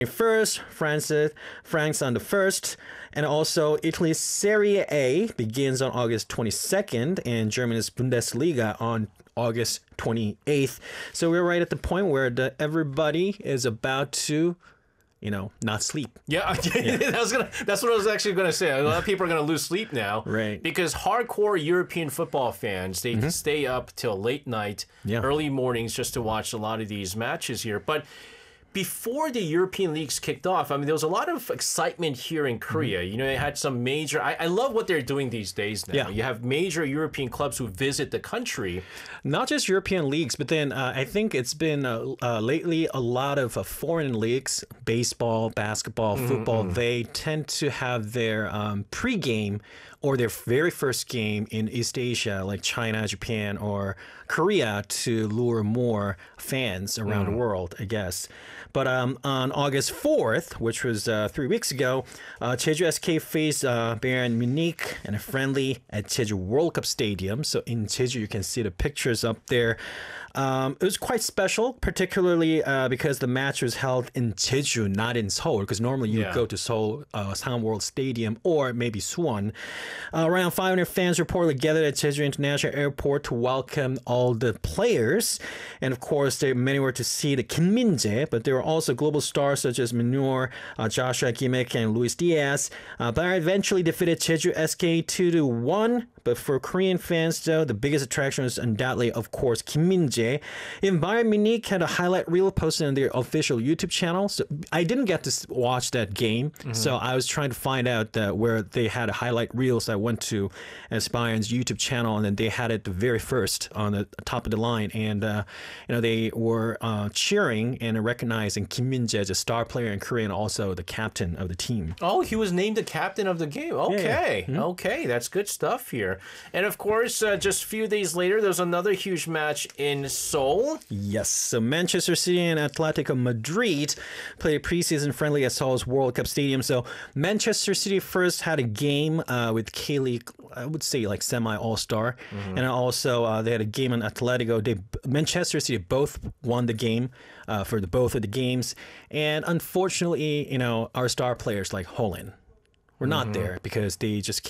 1st, France on the 1st, and also Italy's Serie A begins on August 22nd, and Germany's Bundesliga on August 28th. So we're right at the point where everybody is about to not sleep. Yeah, that's what I was actually going to say. A lot of people are going to lose sleep now. Right. Because hardcore European football fans, they stay up till late night, early mornings just to watch a lot of these matches here. But before the European leagues kicked off, I mean, there was a lot of excitement here in Korea. You know, they had some major... I love what they're doing these days now. Yeah. You have major European clubs who visit the country. Not just European leagues, but then I think it's been lately a lot of foreign leagues, baseball, basketball, football. They tend to have their pregame or their very first game in East Asia, like China, Japan, or Korea, to lure more fans around the world, I guess. But on August 4th, which was 3 weeks ago, Jeju SK faced Bayern Munich in a friendly at Jeju World Cup Stadium. So in Jeju, you can see the pictures up there. It was quite special, particularly because the match was held in Jeju, not in Seoul, because normally you go to Seoul Sangam World Stadium or maybe Suwon. Around 500 fans reportedly gathered at Jeju International Airport to welcome all the players. And of course, many were to see the Kim Min-jae, but there were also global stars such as Minor, Joshua Kimmich, and Luis Diaz. Bayern eventually defeated Jeju SK 2-1. But for Korean fans, though, the biggest attraction was undoubtedly, of course, Kim Min-jae. Even Bayern Munich had a highlight reel posted on their official YouTube channel. So I didn't get to watch that game. So I was trying to find out where they had a highlight reel. So I went to Bayern's YouTube channel, and then they had it the very first on the top of the line. And, they were cheering and recognizing Kim Min-jae as a star player in Korea and also the captain of the team. Oh, he was named the captain of the game. Okay. Yeah. Okay, that's good stuff here. And of course, just a few days later, there's another huge match in Seoul. Yes. So Manchester City and Atletico Madrid played a preseason friendly at Seoul's World Cup Stadium. So Manchester City first had a game with Kaylee, I would say like semi-all-star. And also they had a game on Atletico. Manchester City both won the game for both of the games. And unfortunately, our star players like Holland were not there because they just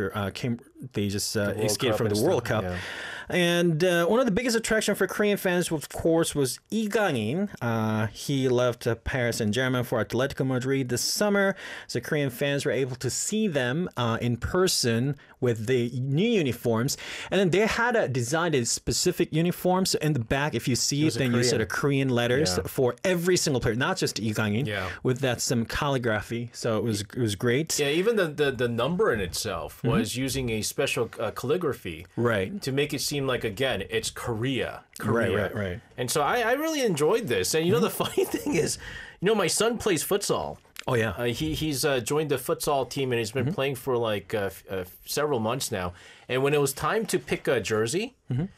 escaped from the World Cup. Yeah. And one of the biggest attractions for Korean fans, of course, was Lee Gang-in. He left Paris Saint-Germain for Atletico Madrid this summer. So Korean fans were able to see them in person with the new uniforms. And then they had designed a specific uniform. So in the back, if you see it, then you see the Korean letters for every single player, not just Lee Gang-in, with that some calligraphy. So it was great. Yeah, even the number in itself was using a special calligraphy to make it seem like, again, it's Korea. Right. And so I really enjoyed this. And the funny thing is, my son plays futsal. Oh, yeah. He's joined the futsal team, and he's been playing for like several months now. And when it was time to pick a jersey,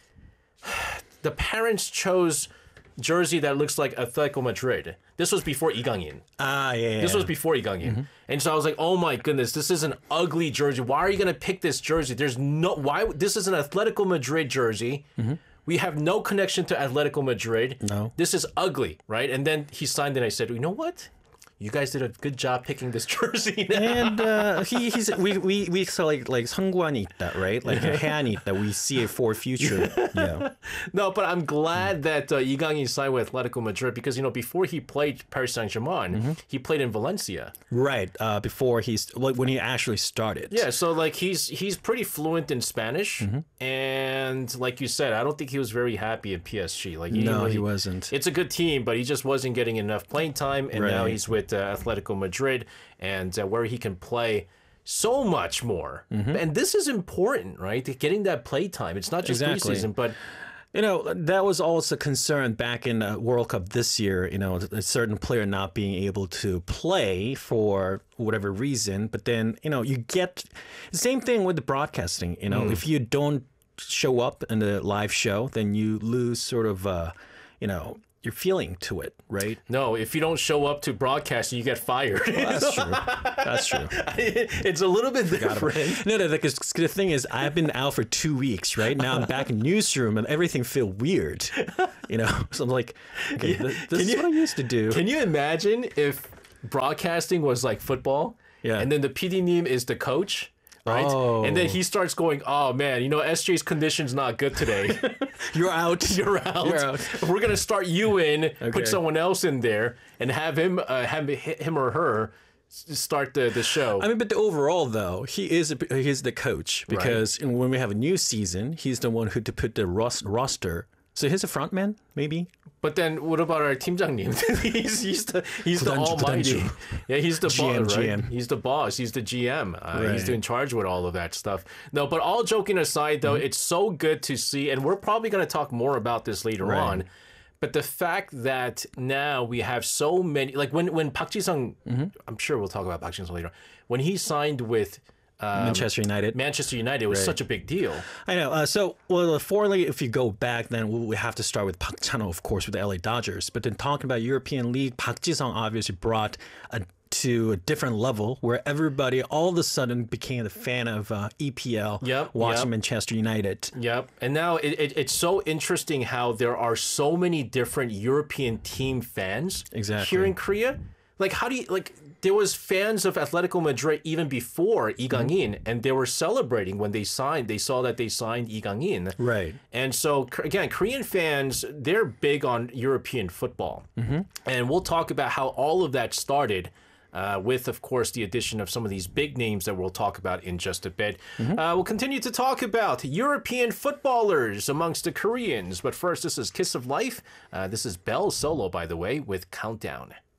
the parents chose jersey that looks like Atletico Madrid. This was before Lee Gang-in. This was before Lee Gang-in. And so I was like, oh my goodness, this is an ugly jersey. Why are you going to pick this jersey? This is an Atletico Madrid jersey. We have no connection to Atletico Madrid. No. This is ugly, right? And then he signed it, and I said, you know what? You guys did a good job picking this jersey. And we saw like 성관이 있다, right? Like a 해안이 있다. We see it for future. Yeah. No, but I'm glad that Lee Gang-in signed with Atletico Madrid because before he played Paris Saint-Germain, he played in Valencia. Right. Before when he actually started. Yeah. So like he's pretty fluent in Spanish, and like you said, I don't think he was very happy at PSG. Like he wasn't. It's a good team, but he just wasn't getting enough playing time, and now he's with Atletico Madrid, and where he can play so much more. And this is important, right? Getting that play time. It's not just preseason, but that was also a concern back in the World Cup this year, a certain player not being able to play for whatever reason. But then, you get the same thing with the broadcasting. If you don't show up in the live show, then you lose sort of, your feeling to it, right? No, if you don't show up to broadcasting, you get fired. Well, that's true. That's true. It's a little bit different. No, because the thing is, I've been out for 2 weeks, right? Now I'm back in newsroom and everything feels weird. So I'm like, okay, this is what I used to do. Can you imagine if broadcasting was like football. Yeah. And then the PD님 is the coach. Right. Oh. And then he starts going, oh, man, SJ's condition's not good today. You're out. You're out. You're out. We're going to start you in, Okay. put someone else in there, and have him or her start the show. I mean, but the overall though, he's the coach because when we have a new season, he's the one who to put the roster. So he's a frontman, maybe. But then what about our 팀장님? he's the almighty. 부단주. Yeah, he's the GM, boss, right? GM. He's the boss. He's the GM. He's Right. in charge with all of that stuff. No, but all joking aside, though, it's so good to see, and we're probably going to talk more about this later on. But the fact that now we have so many, like when Park Ji-sung, I'm sure we'll talk about Park Ji-sung later. When he signed with Manchester United. Manchester United, it was such a big deal. I know. The foreign league, if you go back, then we have to start with Park Chan-ho, of course, with the LA Dodgers. But then talking about European League, Park Ji-sung obviously brought to a different level where everybody all of a sudden became a fan of EPL, watching Manchester United. Yep. And now it's so interesting how there are so many different European team fans here in Korea. Like, how do you, like, there was fans of Atletico Madrid even before Lee Gang-in, and they were celebrating when they signed. They saw that they signed Lee Gang-in. Right. And so, again, Korean fans, they're big on European football. And we'll talk about how all of that started with, of course, the addition of some of these big names that we'll talk about in just a bit. We'll continue to talk about European footballers amongst the Koreans. But first, this is Kiss of Life. This is Bell Solo, by the way, with Countdown.